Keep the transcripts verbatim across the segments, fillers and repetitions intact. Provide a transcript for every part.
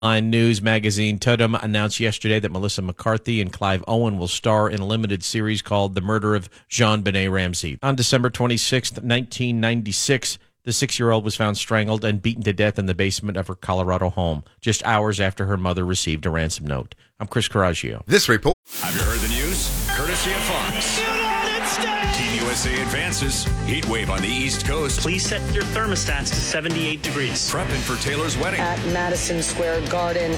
On News magazine, Totem announced yesterday that Melissa McCarthy and Clive Owen will star in a limited series called The Murder of JonBenet Ramsey. On December twenty-sixth, nineteen ninety-six, the six-year-old was found strangled and beaten to death in the basement of her Colorado home, just hours after her mother received a ransom note. I'm Chris Coraggio. This report. Have you heard the news? Courtesy of Fox. Team U S A advances. Heat wave on the East Coast. Please set your thermostats to seventy-eight degrees. Prepping for Taylor's wedding. At Madison Square Garden.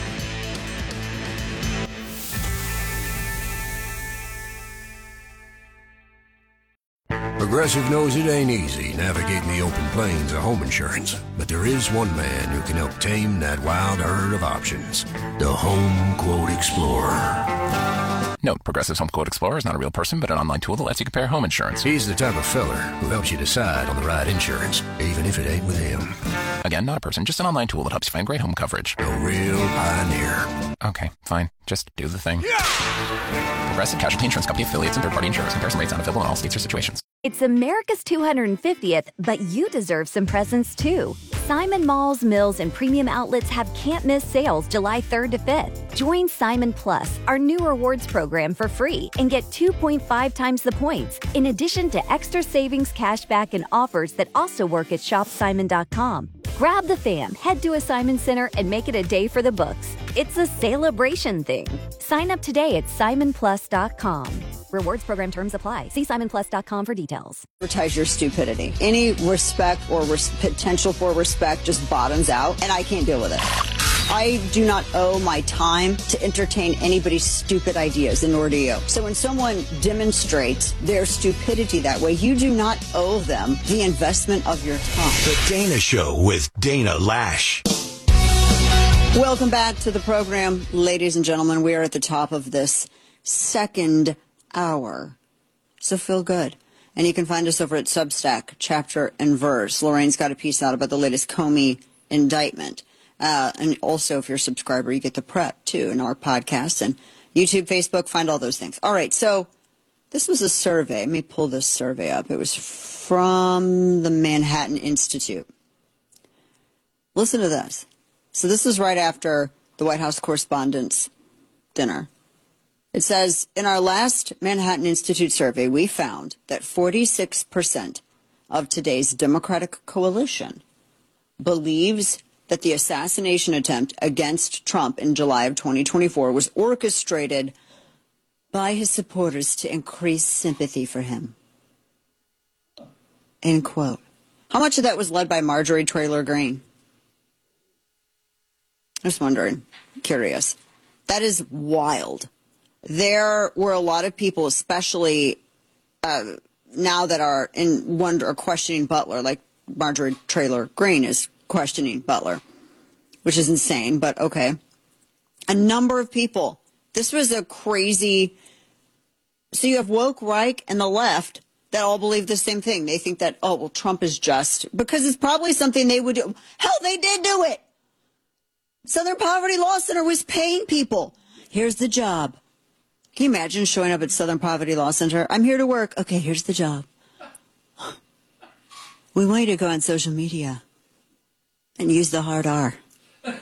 Progressive knows it ain't easy navigating the open plains of home insurance, but there is one man who can help tame that wild herd of options. The Home Quote Explorer. Note, Progressive's Home Quote Explorer is not a real person, but an online tool that lets you compare home insurance. He's the type of feller who helps you decide on the right insurance, even if it ain't with him. Again, not a person, just an online tool that helps you find great home coverage. A real pioneer. Okay, fine. Just do the thing. Yeah! Progressive Casualty Insurance Company affiliates and third-party insurers. Comparison rates not available in all states or situations. It's America's two hundred fiftieth, but you deserve some presents too. Simon Malls, Mills, and Premium Outlets have can't-miss sales July third to fifth. Join Simon Plus, our new rewards program, for free and get two point five times the points, in addition to extra savings, cashback, and offers that also work at shop simon dot com. Grab the fam, head to a Simon Center, and make it a day for the books. It's a celebration thing. Sign up today at simon plus dot com. Rewards program terms apply. See simon plus dot com for details. Advertise your stupidity. Any respect or res- potential for respect just bottoms out, and I can't deal with it. I do not owe my time to entertain anybody's stupid ideas, and nor do you. So when someone demonstrates their stupidity that way, you do not owe them the investment of your time. The Dana Show with Dana Lash. Welcome back to the program, ladies and gentlemen. We are at the top of this second hour. So feel good. And you can find us over at Substack, Chapter and Verse. Lorraine's got a piece out about the latest Comey indictment. Uh, and also, if you're a subscriber, you get the prep, too, in our podcasts and YouTube, Facebook, find all those things. All right, so this was a survey. Let me pull this survey up. It was from the Manhattan Institute. Listen to this. So this is right after the White House Correspondents' Dinner. It says, in our last Manhattan Institute survey, we found that forty-six percent of today's Democratic coalition believes that the assassination attempt against Trump in July of twenty twenty-four was orchestrated by his supporters to increase sympathy for him. End quote. How much of that was led by Marjorie Taylor Greene? Just wondering. Curious. That is wild. There were a lot of people, especially uh, now that are in wonder or questioning Butler, like Marjorie Taylor Greene is questioning Butler, which is insane, but okay. A number of people. This was a crazy. So you have woke Reich and the left that all believe the same thing. They think that, oh, well, Trump is just because it's probably something they would do. Hell, they did do it. Southern Poverty Law Center was paying people. Here's the job. Can you imagine showing up at Southern Poverty Law Center? I'm here to work. Okay, here's the job. We want you to go on social media and use the hard R. The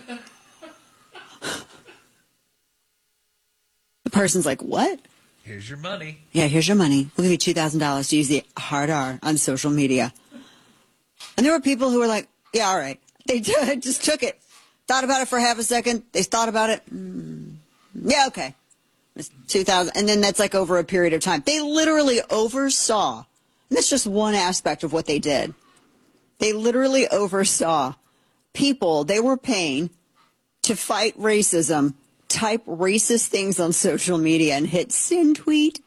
person's like, what? Here's your money. Yeah, here's your money. We'll give you two thousand dollars to use the hard R on social media. And there were people who were like, yeah, all right. They just took it. Thought about it for half a second. They thought about it. Mm, yeah, okay. It's two thousand. And then that's like over a period of time. They literally oversaw. And that's just one aspect of what they did. They literally oversaw people they were paying to fight racism, type racist things on social media and hit send tweet.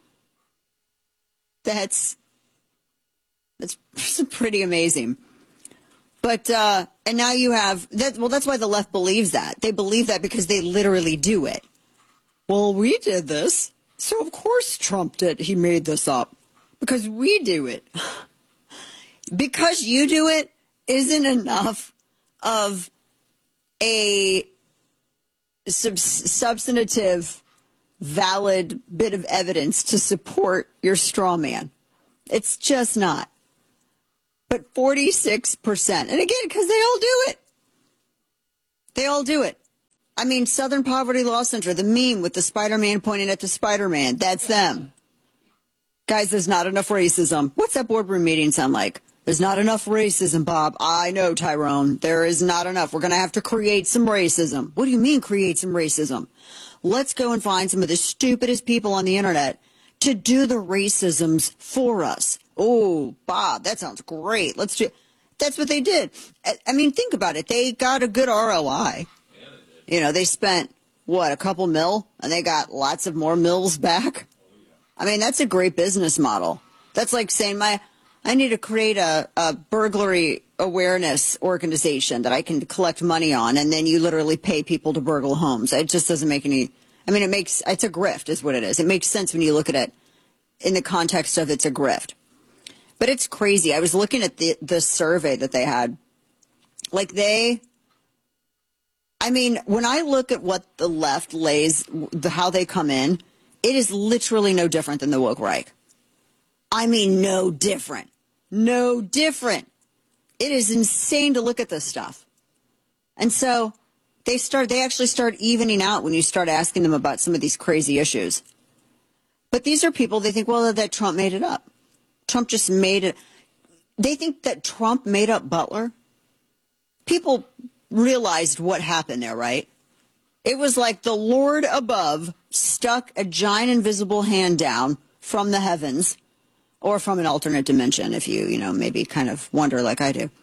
That's, that's pretty amazing. But, uh, and now you have, that. well, that's why the left believes that. They believe that because they literally do it. Well, we did this, so of course Trump did. He made this up because we do it. Because you do it isn't enough of a sub- substantive, valid bit of evidence to support your straw man. It's just not. But forty-six percent, and again, because they all do it. They all do it. I mean, Southern Poverty Law Center, the meme with the Spider-Man pointing at the Spider-Man, that's them. Guys, there's not enough racism. What's that boardroom meeting sound like? There's not enough racism, Bob. I know, Tyrone. There is not enough. We're going to have to create some racism. What do you mean create some racism? Let's go and find some of the stupidest people on the internet to do the racisms for us. Oh, Bob, that sounds great. Let's do. That's what they did. I, I mean, think about it. They got a good R O I. You know, they spent, what, a couple mil, and they got lots of more mills back. I mean, that's a great business model. That's like saying, my, I need to create a, a burglary awareness organization that I can collect money on, and then you literally pay people to burgle homes. It just doesn't make any, I mean, it makes, it's a grift is what it is. It makes sense when you look at it in the context of it's a grift. But it's crazy. I was looking at the, the survey that they had. Like they, I mean, when I look at what the left lays, the, how they come in, it is literally no different than the woke right. I mean, no different. No different. It is insane to look at this stuff. And so they start, they actually start evening out when you start asking them about some of these crazy issues. But these are people, they think, well, that Trump made it up. Trump just made it. They think that Trump made up Butler. People realized what happened there, right? It was like the Lord above stuck a giant invisible hand down from the heavens, or from an alternate dimension, if you, you know, maybe kind of wonder like I do,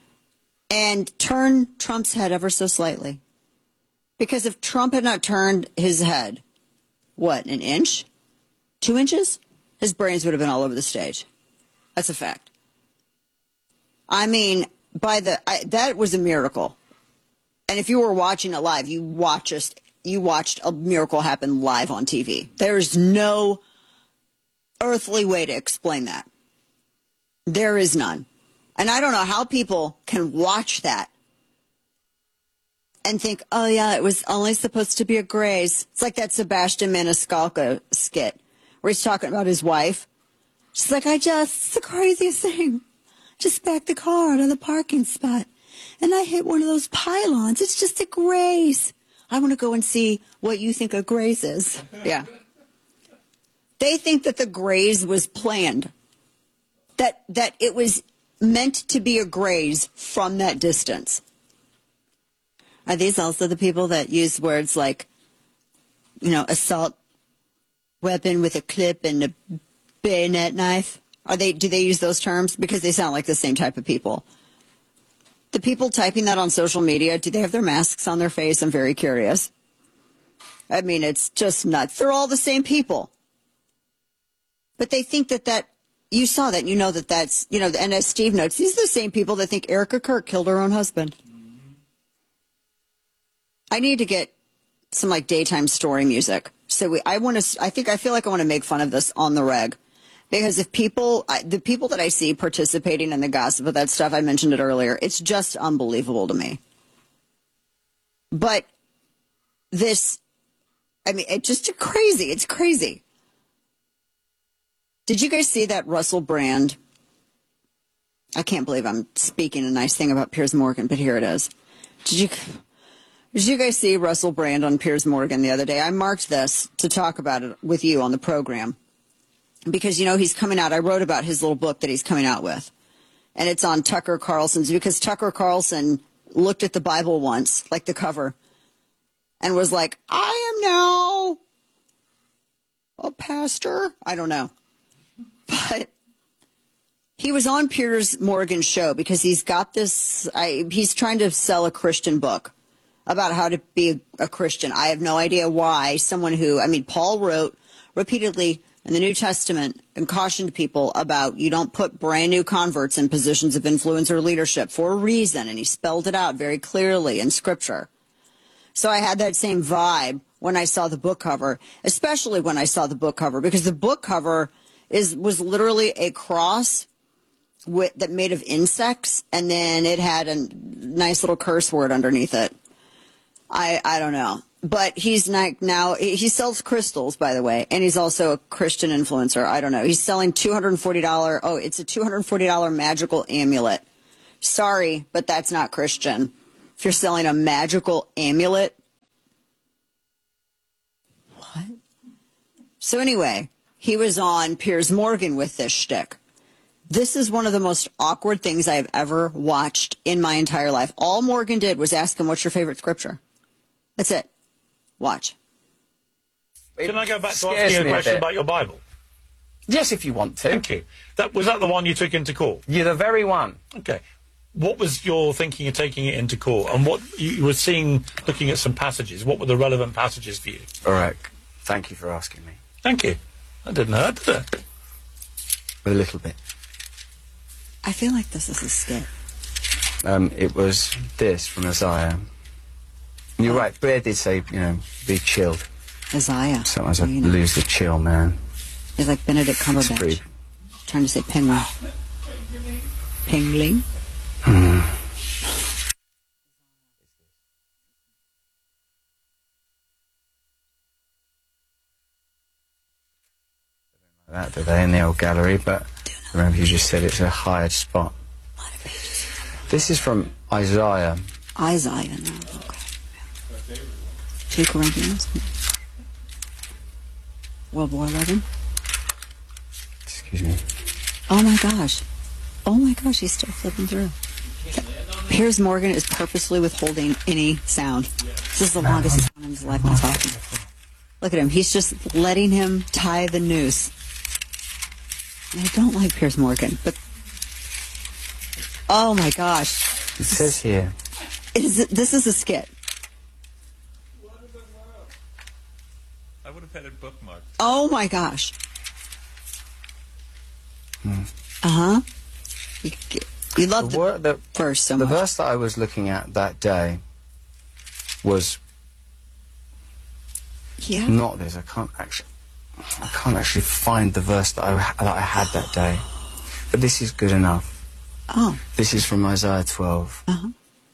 and turned Trump's head ever so slightly. Because if Trump had not turned his head, what, an inch? Two inches? His brains would have been all over the stage. That's a fact. I mean, by the I, that was a miracle. And if you were watching it live, you watched you watched a miracle happen live on T V. There's no earthly way to explain that. There is none. And I don't know how people can watch that and think, oh, yeah, it was only supposed to be a graze. It's like that Sebastian Maniscalco skit where he's talking about his wife. She's like, I just, it's the craziest thing. Just backed the car out of the parking spot, and I hit one of those pylons. It's just a graze. I want to go and see what you think a graze is. Yeah. They think that the graze was planned, that that it was meant to be a graze from that distance. Are these also the people that use words like, you know, assault weapon with a clip and a bayonet knife? Are they? Do they use those terms? Because they sound like the same type of people. The people typing that on social media, do they have their masks on their face? I'm very curious. I mean, it's just nuts. They're all the same people. But they think that that, you saw that, you know that that's, you know, and as Steve notes, these are the same people that think Erica Kirk killed her own husband. I need to get some like daytime story music. So we, I want to, I think, I feel like I want to make fun of this on the reg. Because if people, I, the people that I see participating in the gossip of that stuff, I mentioned it earlier, it's just unbelievable to me. But this, I mean, it's just crazy. It's crazy. Did you guys see that Russell Brand? I can't believe I'm speaking a nice thing about Piers Morgan, but here it is. Did you, did you guys see Russell Brand on Piers Morgan the other day? I marked this to talk about it with you on the program. Because, you know, he's coming out. I wrote about his little book that he's coming out with. And it's on Tucker Carlson's, because Tucker Carlson looked at the Bible once, like the cover, and was like, I am now a pastor. I don't know. But he was on Piers Morgan's show because he's got this, I, he's trying to sell a Christian book about how to be a, a Christian. I have no idea why someone who, I mean, Paul wrote repeatedly in the New Testament and cautioned people about you don't put brand new converts in positions of influence or leadership for a reason. And he spelled it out very clearly in Scripture. So I had that same vibe when I saw the book cover, especially when I saw the book cover, because the book cover is was literally a cross with, that made of insects, and then it had a nice little curse word underneath it. I I don't know. But he's not now, he sells crystals, by the way, and he's also a Christian influencer. I don't know. He's selling two hundred forty dollars. Oh, it's a two hundred forty dollars magical amulet. Sorry, but that's not Christian. If you're selling a magical amulet, So anyway, he was on Piers Morgan with this shtick. This is one of the most awkward things I've ever watched in my entire life. All Morgan did was ask him, what's your favorite scripture? That's it. Watch. Can I go back to asking you a question about your Bible? Yes, if you want to. Thank you. That, was that the one you took into court? You're the very one. Okay. What was your thinking of taking it into court? And what you were seeing, looking at some passages, what were the relevant passages for you? All right. Thank you for asking me. Thank you. That didn't hurt, did it? A little bit. I feel like this is a skit. Um, it was this from Isaiah. You're right. Blair did say, you know, be chilled. Isaiah. Sometimes I you know. lose the chill, man. He's like Benedict Cumberbatch. Pretty... Trying to say penguin. Pingling? Hmm. That today in the old gallery, but remember you just said it's a hired spot. This is from Isaiah. Isaiah, no, okay. Two Corinthians. World War Eleven. Excuse me. Oh my gosh. Oh my gosh, he's still flipping through. Piers Morgan is purposely withholding any sound. This is the longest he's gone in his life not talking. Look at him. He's just letting him tie the noose. And I don't like Piers Morgan, but... Oh my gosh. It says here. It is, this is a skit. I would have had it bookmarked. Oh my gosh. Hmm. Uh-huh. You, you love the, word, the verse so The much. verse that I was looking at that day was yeah. not this. I can't actually I can't actually find the verse that I, that I had that day. But this is good enough. Oh. This is from Isaiah twelve. Uh-huh.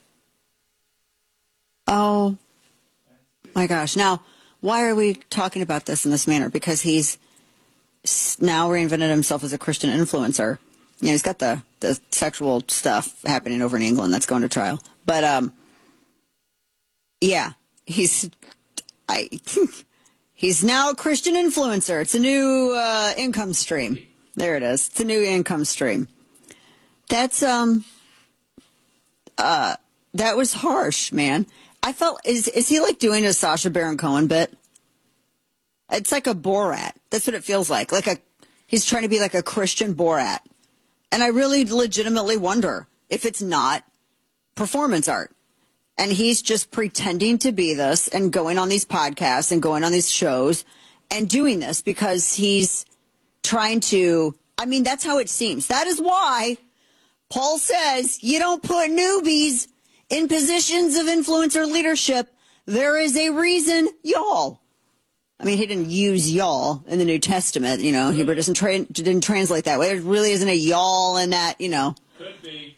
Oh my gosh. Now, why are we talking about this in this manner? Because he's now reinvented himself as a Christian influencer. You know, he's got the, the sexual stuff happening over in England that's going to trial. But, um, yeah, he's, I, he's now a Christian influencer. It's a new, uh, income stream. There it is. It's a new income stream. That's, um, uh, that was harsh, man. I felt, is, is he like doing a Sacha Baron Cohen bit? It's like a Borat. That's what it feels like. Like a, he's trying to be like a Christian Borat. And I really legitimately wonder if it's not performance art. And he's just pretending to be this and going on these podcasts and going on these shows and doing this because he's trying to, I mean, that's how it seems. That is why Paul says you don't put newbies in positions of influencer leadership. There is a reason, y'all. I mean, he didn't use y'all in the New Testament, you know. Hebrew doesn't tra- didn't translate that way. There really isn't a y'all in that, you know. Could be.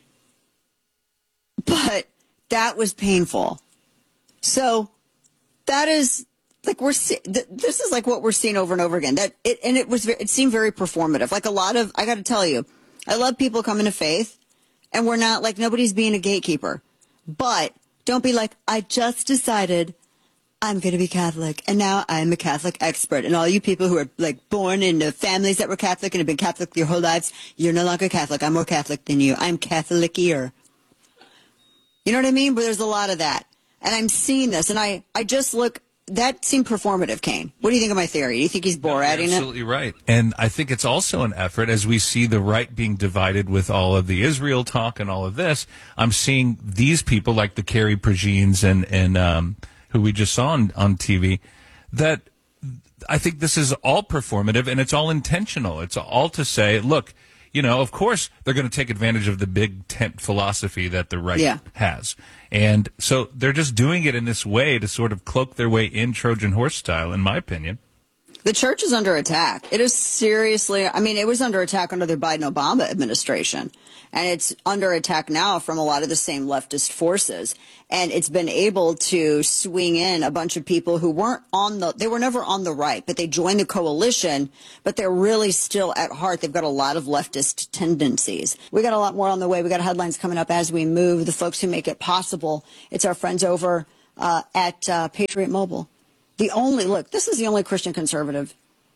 But that was painful. So that is like we're see- th- this is like what we're seeing over and over again. That it and it was ve- it seemed very performative. Like a lot of I got to tell you, I love people coming to faith, and we're not like nobody's being a gatekeeper. But don't be like I just decided I'm going to be Catholic, and now I'm a Catholic expert. And all you people who are, like, born into families that were Catholic and have been Catholic your whole lives, you're no longer Catholic. I'm more Catholic than you. I'm Catholicier. You know what I mean? But there's a lot of that. And I'm seeing this, and I, I just look, that seemed performative, Kane. What do you think of my theory? Do you think he's Borating it? Absolutely right. And I think it's also an effort, as we see the right being divided with all of the Israel talk and all of this, I'm seeing these people, like the Carrie Prejeans and, and, um, who we just saw on, on T V, that I think this is all performative and it's all intentional. It's all to say, look, you know, of course they're going to take advantage of the big tent philosophy that the right yeah. has. And so they're just doing it in this way to sort of cloak their way in Trojan horse style, in my opinion. The church is under attack. It is seriously, I mean, it was under attack under the Biden-Obama administration. And it's under attack now from a lot of the same leftist forces. And it's been able to swing in a bunch of people who weren't on the, they were never on the right, but they joined the coalition, but they're really still at heart. They've got a lot of leftist tendencies. We got a lot more on the way. We got headlines coming up as we move. The folks who make it possible. It's our friends over uh, at uh, Patriot Mobile. The only, look, this is the only Christian conservative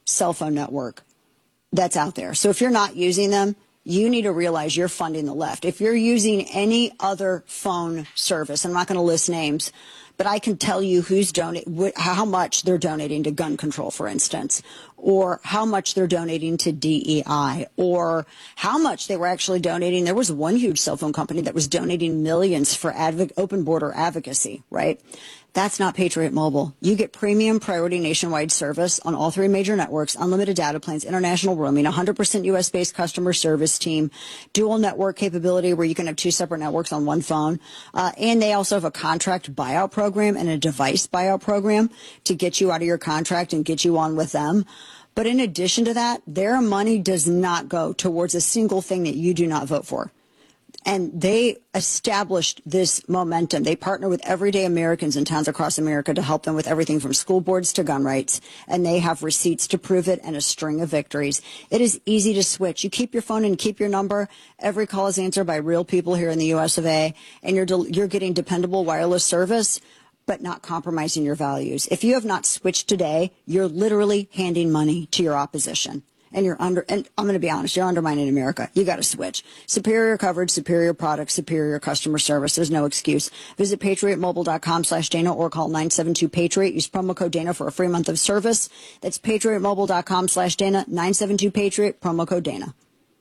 cell phone network that's out there. So if you're not using them, you need to realize you're funding the left. If you're using any other phone service, I'm not going to list names, but I can tell you who's donate, how much they're donating to gun control, for instance, or how much they're donating to D E I, or how much they were actually donating. There was one huge cell phone company that was donating millions for advo- open border advocacy, right? That's not Patriot Mobile. You get premium priority nationwide service on all three major networks, unlimited data plans, international roaming, one hundred percent U S-based customer service team, dual network capability where you can have two separate networks on one phone. Uh, and they also have a contract buyout program and a device buyout program to get you out of your contract and get you on with them. But in addition to that, their money does not go towards a single thing that you do not vote for. And they established this momentum. They partner with everyday Americans in towns across America to help them with everything from school boards to gun rights. And they have receipts to prove it and a string of victories. It is easy to switch. You keep your phone and keep your number. Every call is answered by real people here in the U S of A. And you're, del- you're getting dependable wireless service, but not compromising your values. If you have not switched today, you're literally handing money to your opposition. And you're under, and I'm going to be honest, you're undermining America. You got to switch. Superior coverage, superior products, superior customer service. There's no excuse. Visit patriotmobile.com slash Dana or call nine seven two Patriot. Use promo code Dana for a free month of service. That's patriotmobile.com slash Dana, nine seven two Patriot, promo code Dana.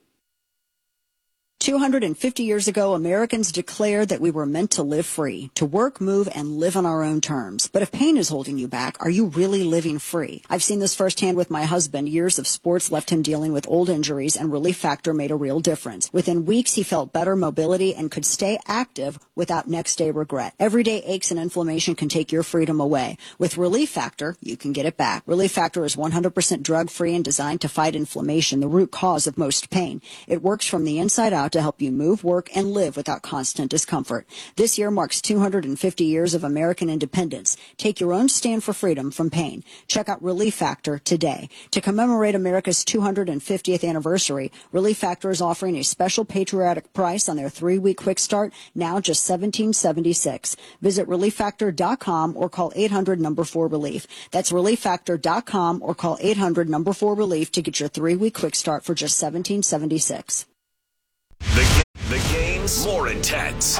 two hundred fifty years ago, Americans declared that we were meant to live free, to work, move, and live on our own terms. But if pain is holding you back, are you really living free? I've seen this firsthand with my husband. Years of sports left him dealing with old injuries, and Relief Factor made a real difference. Within weeks, he felt better mobility and could stay active without next day regret. Everyday aches and inflammation can take your freedom away. With Relief Factor, you can get it back. Relief Factor is one hundred percent drug-free and designed to fight inflammation, the root cause of most pain. It works from the inside out to help you move, work, and live without constant discomfort. This year marks two hundred fifty years of American independence. Take your own stand for freedom from pain. Check out Relief Factor today. To commemorate America's two hundred fiftieth anniversary, Relief Factor is offering a special patriotic price on their three-week quick start, now just seventeen seventy-six. Visit relief factor dot com or call eight hundred number four relief. That's relief factor dot com or call eight hundred number four relief to get your three-week quick start for just seventeen seventy-six. The, the games more intense.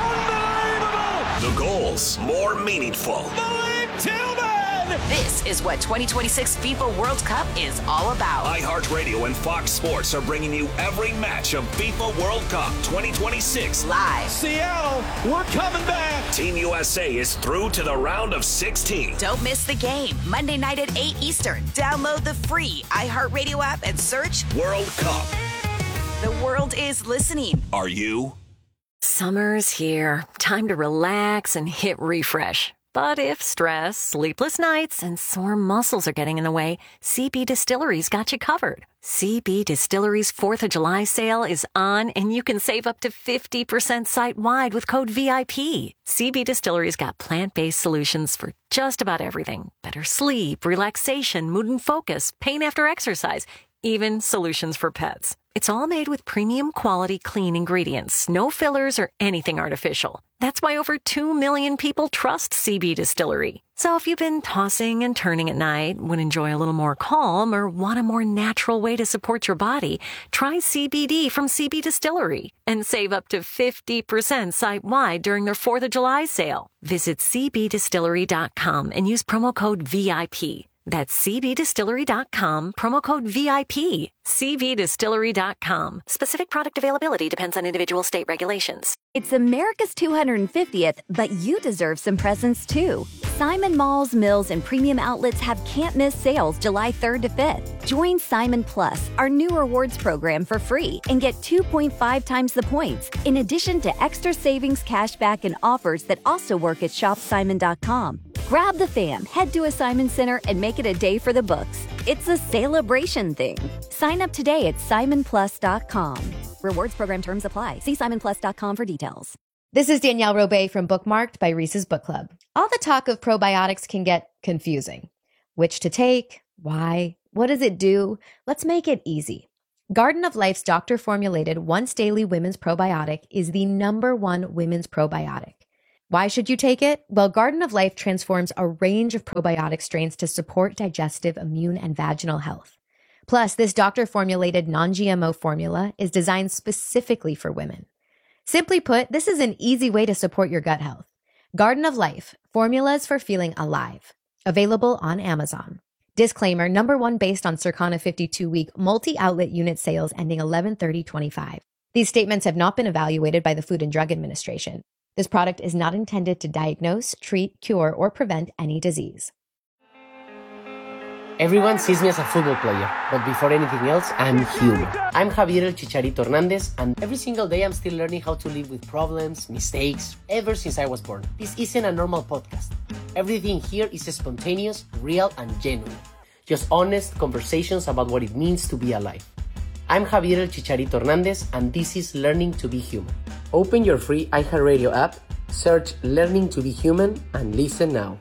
The goals more meaningful. Malik Tillman! This is what twenty twenty-six FIFA World Cup is all about. iHeartRadio and Fox Sports are bringing you every match of FIFA World Cup twenty twenty-six. Live. Seattle, we're coming back. Team U S A is through to the round of sixteen. Don't miss the game. Monday night at eight Eastern. Download the free iHeartRadio app and search World Cup. The world is listening. Are you? Summer's here. Time to relax and hit refresh. But if stress, sleepless nights, and sore muscles are getting in the way, C B Distillery's got you covered. C B Distillery's fourth of July sale is on, and you can save up to fifty percent site-wide with code V I P. C B Distillery's got plant-based solutions for just about everything. Better sleep, relaxation, mood and focus, pain after exercise, even solutions for pets. It's all made with premium quality clean ingredients, no fillers or anything artificial. That's why over two million people trust C B Distillery. So if you've been tossing and turning at night, would enjoy a little more calm, or want a more natural way to support your body, try C B D from C B Distillery and save up to fifty percent site-wide during their fourth of July sale. Visit c b distillery dot com and use promo code V I P. That's c b distillery dot com, promo code V I P. c b distillery dot com. Specific product availability depends on individual state regulations. It's America's two hundred fiftieth, but you deserve some presents too. Simon Malls, Mills, and Premium Outlets have can't-miss sales July third to fifth. Join Simon Plus, our new rewards program, for free and get two point five times the points, in addition to extra savings, cashback, and offers that also work at shop simon dot com. Grab the fam, head to a Simon Center, and make it a day for the books. It's a celebration thing. Sign up today at simon plus dot com. Rewards program terms apply. See simon plus dot com for details. This is Danielle Robay from Bookmarked by Reese's Book Club. All the talk of probiotics can get confusing. Which to take? Why? What does it do? Let's make it easy. Garden of Life's doctor-formulated once-daily women's probiotic is the number one women's probiotic. Why should you take it? Well, Garden of Life transforms a range of probiotic strains to support digestive, immune, and vaginal health. Plus, this doctor-formulated non-G M O formula is designed specifically for women. Simply put, this is an easy way to support your gut health. Garden of Life, formulas for feeling alive. Available on Amazon. Disclaimer, number one based on Circana fifty-two week multi-outlet unit sales ending eleven thirty twenty-five. These statements have not been evaluated by the Food and Drug Administration. This product is not intended to diagnose, treat, cure, or prevent any disease. Everyone sees me as a football player, but before anything else, I'm human. I'm Javier El Chicharito Hernandez, and every single day I'm still learning how to live with problems, mistakes, ever since I was born. This isn't a normal podcast. Everything here is spontaneous, real, and genuine. Just honest conversations about what it means to be alive. I'm Javier El Chicharito Hernandez, and this is Learning to be Human. Open your free iHeartRadio app, search Learning to be Human, and listen now.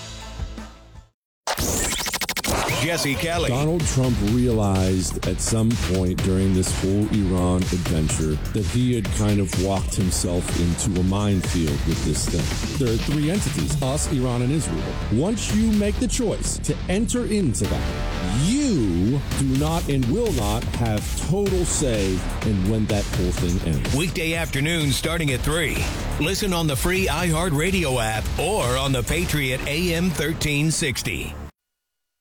Jesse Kelly. Donald Trump realized at some point during this whole Iran adventure that he had kind of walked himself into a minefield with this thing. There are three entities, us, Iran, and Israel. Once you make the choice to enter into that, you do not and will not have total say in when that whole thing ends. Weekday afternoons starting at three. Listen on the free iHeartRadio app or on the Patriot A M thirteen sixty.